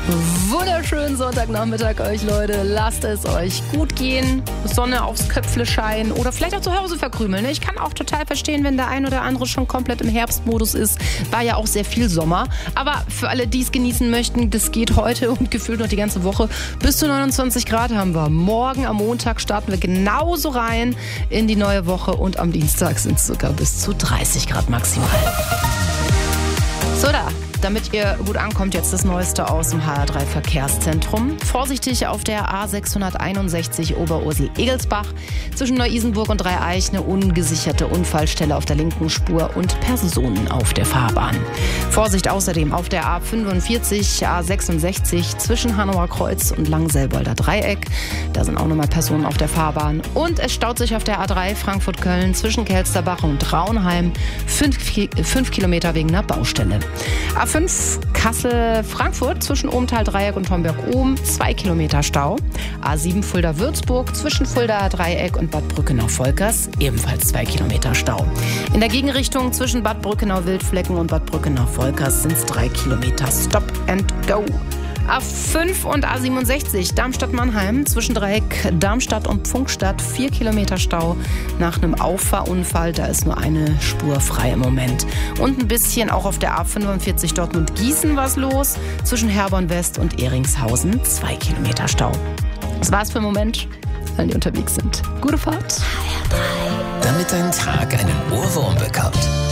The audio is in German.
Wunderschönen Sonntagnachmittag euch, Leute. Lasst es euch gut gehen. Sonne aufs Köpfle scheinen oder vielleicht auch zu Hause verkrümeln. Ich kann auch total verstehen, wenn der ein oder andere schon komplett im Herbstmodus ist. War ja auch sehr viel Sommer. Aber für alle, die es genießen möchten, das geht heute und gefühlt noch die ganze Woche. Bis zu 29 Grad haben wir. Morgen am Montag starten wir genauso rein in die neue Woche und am Dienstag sind es sogar bis zu 30 Grad maximal. So, damit ihr gut ankommt, jetzt das Neueste aus dem HR3 Verkehrszentrum. Vorsichtig auf der A661 Oberursel-Egelsbach. Zwischen Neu-Isenburg und Dreieichen eine ungesicherte Unfallstelle auf der linken Spur und Personen auf der Fahrbahn. Vorsicht außerdem auf der A45, A66 zwischen Hanauer Kreuz und Langselbolder Dreieck. Da sind auch nochmal Personen auf der Fahrbahn. Und es staut sich auf der A3 Frankfurt-Köln zwischen Kelsterbach und Traunheim 5 Kilometer wegen einer Baustelle. A5 Kassel-Frankfurt zwischen Ohmtal-Dreieck und Homberg-Ohm 2 Kilometer Stau. A7 Fulda-Würzburg zwischen Fulda-Dreieck und Bad Brückenau-Volkers ebenfalls 2 Kilometer Stau. In der Gegenrichtung zwischen Bad Brückenau-Wildflecken und Bad Brückenau-Volkers sind es 3 Kilometer Stop and Go. A5 und A67 Darmstadt-Mannheim zwischen Dreieck Darmstadt und Pfungstadt 4 Kilometer Stau nach einem Auffahrunfall. Da ist nur eine Spur frei im Moment. Und ein bisschen auch auf der A45 Dortmund-Gießen was los. Zwischen Herborn West und Ehringshausen 2 Kilometer Stau. Das war's für den Moment, allen, die unterwegs sind. Gute Fahrt. Damit dein Tag einen Ohrwurm bekommt.